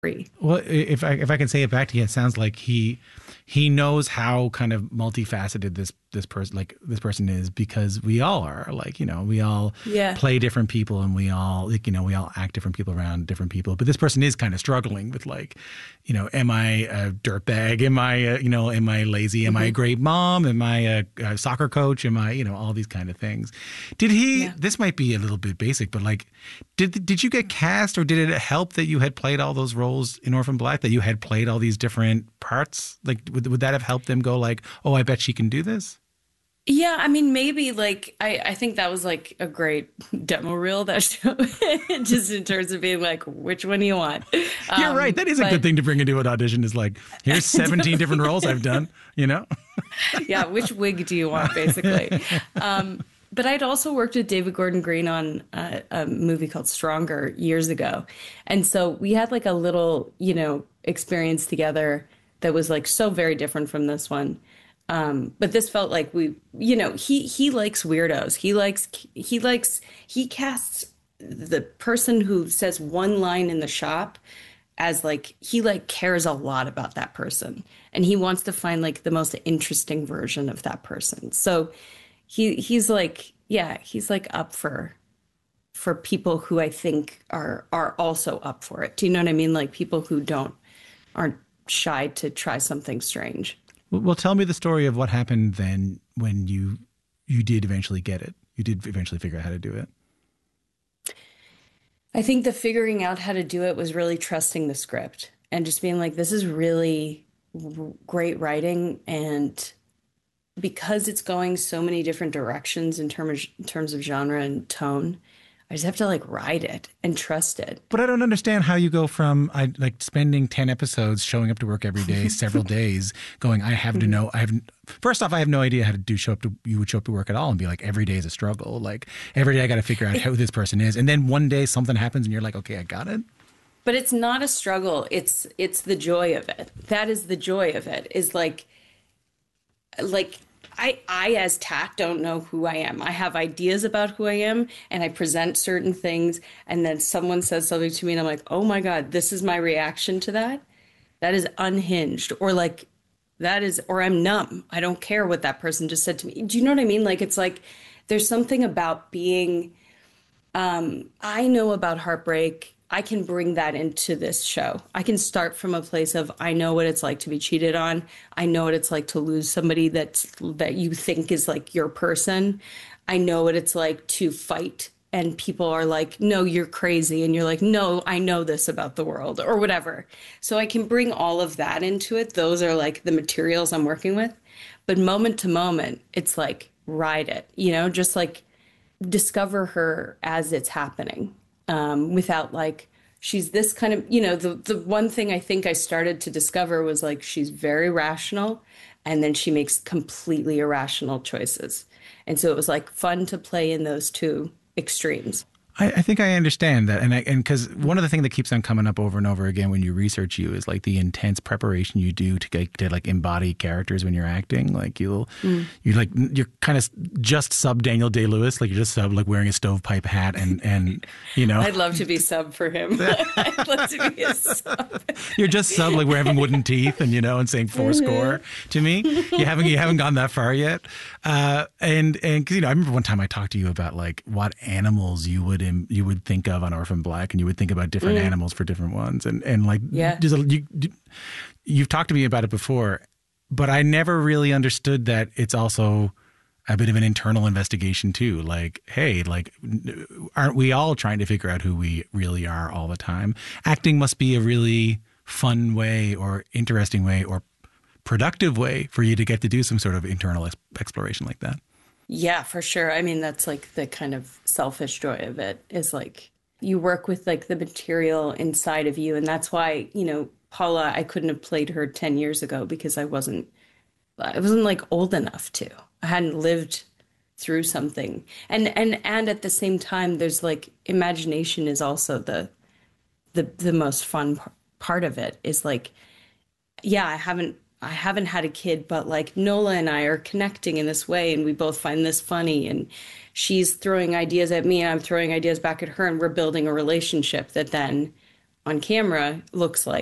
Well, if I can say it back to you, it sounds like he knows how kind of multifaceted this person is, because we all are, like, we all Yeah. play different people, and we all, like, we all act different people around different people. But this person is kind of struggling with, like, am I a dirtbag? Am I lazy? Am I a Hmm. great mom? Am I a soccer coach? Am I, all these kind of things. Did he? Yeah. This might be a little bit basic, but like, did you get cast, or did it help that you had played all those roles in Orphan Black? That you had played all these different parts? Like, would that have helped them go like, oh, I bet she can do this? Yeah, I mean, maybe like I think that was like a great demo reel that show, just in terms of being like, which one do you want? You're right. That is a good But thing to bring into an audition, is like, here's 17 different roles I've done, you know? yeah, which wig do you want, basically? But I'd also worked with David Gordon Green on a movie called Stronger years ago, and so we had like a little, experience together that was like so very different from this one. But this felt like he likes weirdos. He casts the person who says one line in the shop as like he like cares a lot about that person, and he wants to find like the most interesting version of that person. So he's like, yeah, he's like up for people who I think are also up for it. Do you know what I mean? Like people who don't aren't shy to try something strange. Well, tell me the story of what happened then when you did eventually get it. You did eventually figure out how to do it. I think the figuring out how to do it was really trusting the script and just being like, this is really great writing. And because it's going so many different directions in terms of genre and tone, I just have to like ride it and trust it. But I don't understand how you go from like spending 10 episodes showing up to work every day, several days, going, I have to know. First off, I have no idea how to you would show up to work at all and be like, every day is a struggle. Like, every day I got to figure out who this person is. And then one day something happens and you're like, okay, I got it. But it's not a struggle. It's the joy of it. That is the joy of it. Is like I as Tat don't know who I am. I have ideas about who I am and I present certain things and then someone says something to me and I'm like, "Oh my God, this is my reaction to that." That is unhinged or like that is or I'm numb. I don't care what that person just said to me. Do you know what I mean? Like it's like there's something about being I know about heartbreak. I can bring that into this show. I can start from a place of I know what it's like to be cheated on. I know what it's like to lose somebody that you think is like your person. I know what it's like to fight and people are like, "No, you're crazy." And you're like, "No, I know this about the world," or whatever. So I can bring all of that into it. Those are like the materials I'm working with. But moment to moment, it's like ride it, just like discover her as it's happening without like she's this kind of the one thing I think I started to discover was like she's very rational and then she makes completely irrational choices, and so it was like fun to play in those two extremes. I think I understand that, and because one of the things that keeps on coming up over and over again when you research you is like the intense preparation you do to get to like embody characters when you're acting. Like you're kind of just sub Daniel Day-Lewis, like you're just sub like wearing a stovepipe hat and I'd love to be sub for him. I'd love to be a sub. you're just sub like we're having wooden teeth and saying four score to me. You haven't gone that far yet, and because I remember one time I talked to you about like what animals you would think of on Orphan Black, and you would think about different animals for different ones, and like Yeah. you've talked to me about it before, but I never really understood that it's also a bit of an internal investigation too. Like, hey, like, aren't we all trying to figure out who we really are all the time? Acting must be a really fun way or interesting way or productive way for you to get to do some sort of internal exploration like that. Yeah, for sure. I mean, that's like the kind of selfish joy of it is like you work with like the material inside of you. And that's why, Paula, I couldn't have played her 10 years ago because I wasn't like old enough to. I hadn't lived through something. And at the same time, there's like imagination is also the most fun part of it is like, yeah, I haven't had a kid, but like Nola and I are connecting in this way and we both find this funny and she's throwing ideas at me and I'm throwing ideas back at her and we're building a relationship that then on camera looks like.